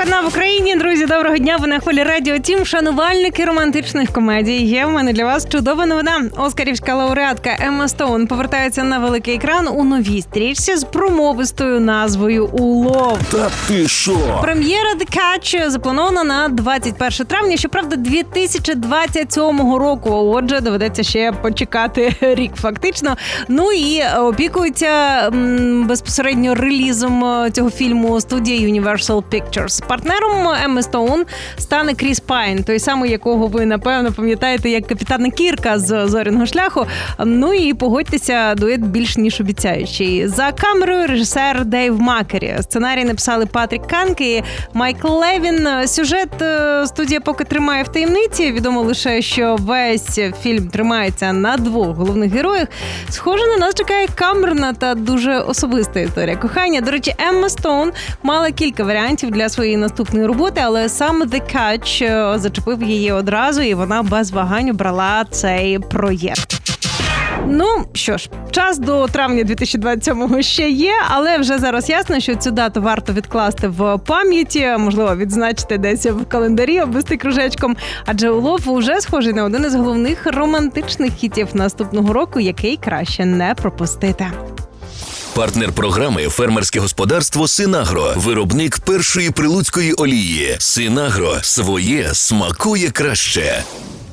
одна в Україні. Друзі, доброго дня. Ви на хвилі Радіо Тім. Шанувальники романтичних комедій. Є в мене для вас чудова новина. Оскарівська лауреатка Емма Стоун повертається на великий екран у новій стрічці з промовистою назвою «Улов». Та ти шо? Прем'єра «The Catch» запланована на 21 травня, щоправда, 2027 року. Отже, доведеться ще почекати рік фактично. Ну і опікується безпосередньо релізом цього фільму студія Universal Pictures. Партнером Емми Стоун стане Кріс Пайн, той самий, якого ви, напевно, пам'ятаєте як капітана Кірка з «Зоряного шляху». Ну і погодьтеся, дует більш ніж обіцяючий. За камерою режисер Дейв Макері. Сценарій написали Патрік Канк і Майкл Левін. Сюжет студія поки тримає в таємниці. Відомо лише, що весь фільм тримається на двох головних героях. Схоже, на нас чекає камерна та дуже особиста історія кохання. До речі, Емма Стоун мала кілька варіантів для своєї наступної роботи, але саме «The Catch» зачепив її одразу, і вона без вагань обрала цей проєкт. Ну, що ж, час до травня 2027-го ще є, але вже зараз ясно, що цю дату варто відкласти в пам'яті, можливо, відзначити десь в календарі, обвести кружечком, адже «Улов» уже схожий на один із головних романтичних хітів наступного року, який краще не пропустити. Партнер програми «Фермерське господарство Синагро». Виробник першої прилуцької олії. Синагро. Своє смакує краще.